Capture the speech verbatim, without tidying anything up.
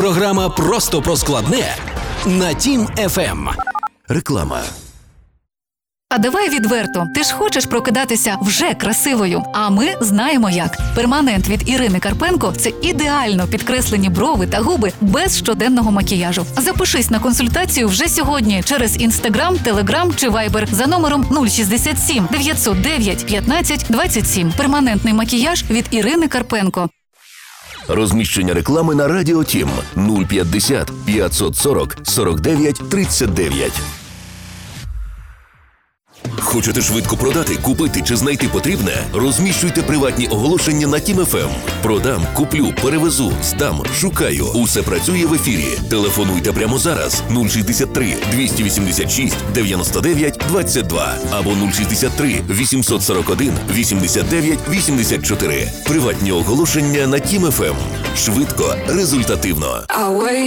Програма «Просто про складне» на Тім еф ем. Реклама. А давай відверто, ти ж хочеш прокидатися вже красивою, а ми знаємо як. Перманент від Ірини Карпенко – це ідеально підкреслені брови та губи без щоденного макіяжу. Запишись на консультацію вже сьогодні через Інстаграм, Телеграм чи Вайбер за номером нуль шістдесят сім дев'ятсот дев'ять п'ятнадцять двадцять сім. Перманентний макіяж від Ірини Карпенко. Розміщення реклами на Радіо Тім нуль п'ятдесят п'ятсот сорок сорок дев'ять тридцять дев'ять. Хочете швидко продати, купити чи знайти потрібне? Розміщуйте приватні оголошення на Тім еф ем. Продам, куплю, перевезу, здам, шукаю. Усе працює в ефірі. Телефонуйте прямо зараз нуль шістдесят три двісті вісімдесят шість дев'яносто дев'ять двадцять два або нуль шістдесят три вісімсот сорок один вісімдесят дев'ять вісімдесят чотири. Приватні оголошення на Тім еф ем. Швидко, результативно.